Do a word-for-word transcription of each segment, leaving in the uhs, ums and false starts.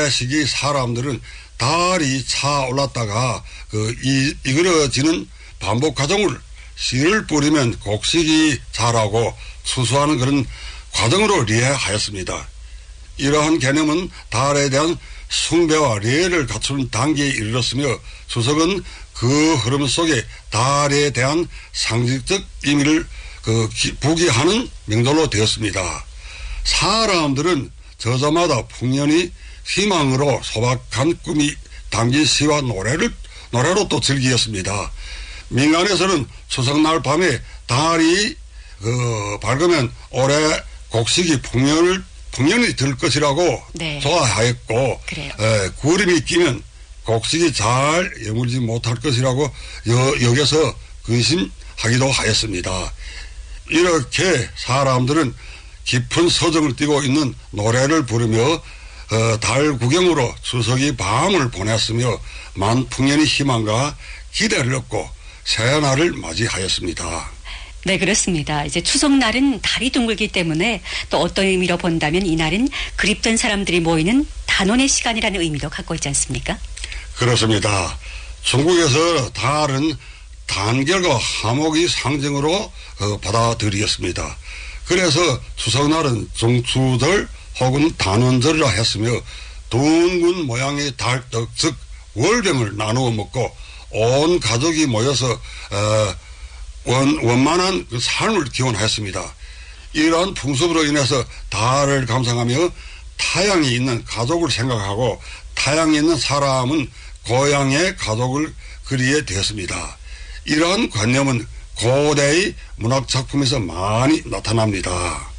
시기 사람들은 달이 차올랐다가 그 이, 이그러지는 반복 과정을 씨를 뿌리면 곡식이 자라고 추수하는 그런 과정으로 이해하였습니다. 이러한 개념은 달에 대한 숭배와 리해를 갖추는 단계에 이르렀으며 주석은 그 흐름 속에 달에 대한 상징적 의미를 그 부기하는 명절로 되었습니다. 사람들은 저자마다 풍년이 희망으로 소박한 꿈이 담긴 시와 노래를 노래로 또 즐기었습니다. 민간에서는 추석날 밤에 달이 그 밝으면 올해 곡식이 풍년을 풍년이 들 것이라고 네. 좋아하였고 에, 구름이 끼면 곡식이 잘 여물지 못할 것이라고 여, 여겨서 근심하기도 하였습니다. 이렇게 사람들은 깊은 서정을 띠고 있는 노래를 부르며 어, 달 구경으로 추석이 밤을 보냈으며 만풍년의 희망과 기대를 얻고 새해날을 맞이하였습니다. 네, 그렇습니다. 이제 추석날은 달이 둥글기 때문에 또 어떤 의미로 본다면 이날은 그립던 사람들이 모이는 단원의 시간이라는 의미도 갖고 있지 않습니까? 그렇습니다. 중국에서 달은 단결과 화목의 상징으로 어, 받아들였습니다. 그래서 추석날은 중추절 혹은 단원절이라 했으며 둥근 모양의 달떡 즉 월병을 나누어 먹고 온 가족이 모여서 어, 원, 원만한 그 삶을 기원했습니다. 이러한 풍습으로 인해서 달을 감상하며 타양이 있는 가족을 생각하고 타양이 있는 사람은 고향의 가족을 그리게 되었습니다. 이러한 관념은 고대의 문학작품에서 많이 나타납니다.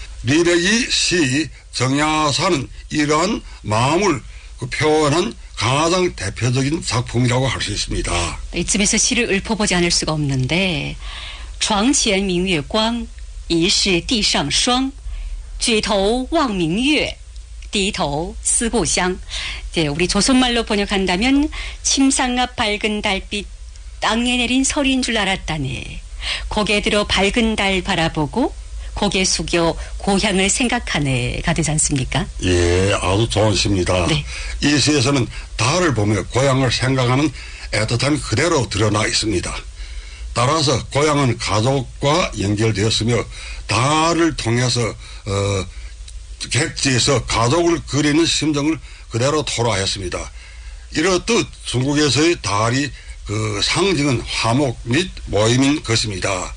리백이 시 정야사는 이러한 마음을 그 표현한 가장 대표적인 작품이라고 할 수 있습니다. 이쯤에서 시를 읊어보지 않을 수가 없는데 床前明月光疑是地上霜举头望明月低头思故乡. 이제 우리 조선말로 번역한다면 침상 앞 밝은 달빛 땅에 내린 설인 줄 알았다네. 고개 들어 밝은 달 바라보고 고개 숙여 고향을 생각하네가 되지 않습니까? 예, 아주 좋은 시입니다. 네. 이 시에서는 달을 보며 고향을 생각하는 애틋함이 그대로 드러나 있습니다. 따라서 고향은 가족과 연결되었으며 달을 통해서 어, 객지에서 가족을 그리는 심정을 그대로 토로하였습니다. 이렇듯 중국에서의 달이 그 상징은 화목 및 모임인 것입니다.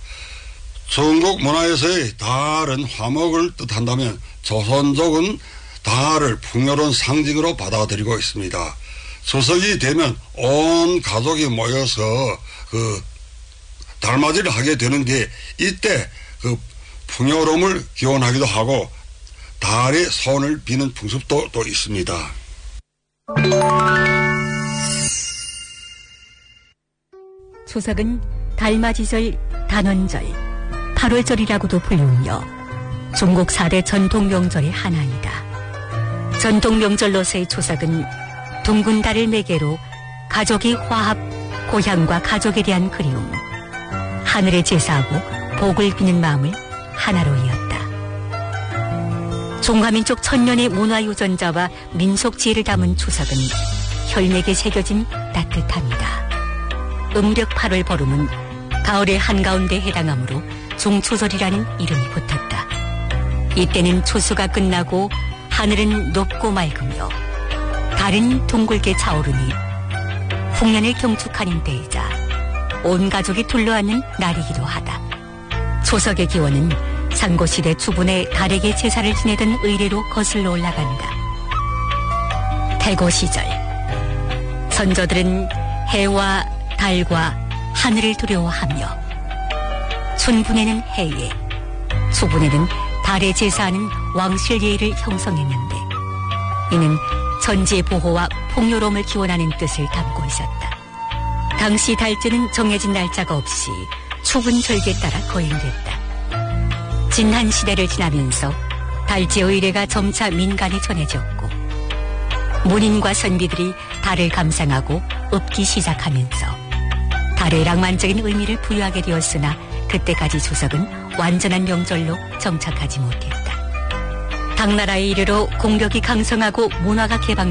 중국 문화에서의 달은 화목을 뜻한다면 조선족은 달을 풍요로운 상징으로 받아들이고 있습니다. 추석이 되면 온 가족이 모여서 그 달맞이를 하게 되는데 이때 그 풍요로움을 기원하기도 하고 달의 소원을 비는 풍습도 또 있습니다. 추석은 달맞이절, 단원절, 팔월절이라고도 불리우며 중국 사 대 전통 명절의 하나이다. 전통 명절로서의 추석은 둥근 달을 매개로 가족의 화합, 고향과 가족에 대한 그리움, 하늘에 제사하고 복을 비는 마음을 하나로 이었다. 중화민족 천년의 문화유전자와 민속지혜를 담은 추석은 혈맥에 새겨진 따뜻함이다. 음력 팔월 보름은 가을의 한가운데 해당하므로 중추절이라는 이름이 붙었다. 이때는 추수가 끝나고 하늘은 높고 맑으며 달은 둥글게 차오르니 풍년을 경축하는 때이자 온 가족이 둘러앉는 날이기도 하다. 추석의 기원은 상고시대 초분에 달에게 제사를 지내던 의례로 거슬러 올라간다. 태고 시절 선조들은 해와 달과 하늘을 두려워하며 춘분에는 해에, 초분에는 달에 제사하는 왕실 예의를 형성했는데 이는 천지의 보호와 풍요로움을 기원하는 뜻을 담고 있었다. 당시 달제는 정해진 날짜가 없이 초분절기에 따라 거행됐다. 진한 시대를 지나면서 달제 의례가 점차 민간에 전해졌고 문인과 선비들이 달을 감상하고 읊기 시작하면서 달의 낭만적인 의미를 부여하게 되었으나 그때까지 추석은 완전한 명절로 정착하지 못했다. 당나라에 이르러 공격이 강성하고 문화가 개방